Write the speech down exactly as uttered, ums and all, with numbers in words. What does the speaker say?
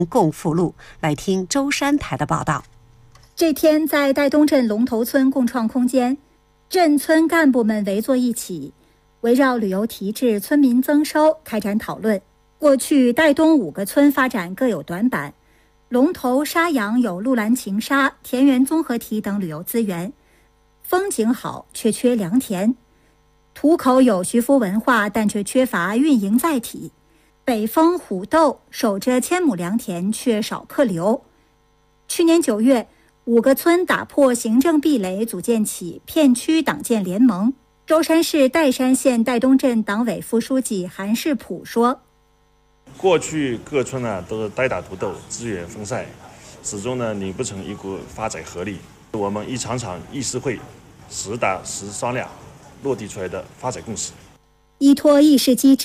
共复路。来听舟山台的报道。 这天，在岱东镇龙头村共创空间，镇村干部们围坐一起，围绕旅游提质、村民增收开展讨论。过去岱东五个村发展各有短板，龙头、沙洋有鹿兰晴沙、田园综合体等旅游资源，风景好却缺良田；土口有徐福文化，但却缺乏运营载体；北峰、虎斗守着千亩良田，却少客流。去年九月，五个村打破行政壁垒，组建起片区党建联盟。舟山市岱山县岱东镇党委副书记韩世普说： 过去各村呢都是单打独斗，资源分散，始终呢拧不成一股发展合力。我们一场场议事会，实打实商量，落地出来的发展共识。 依托议事机制，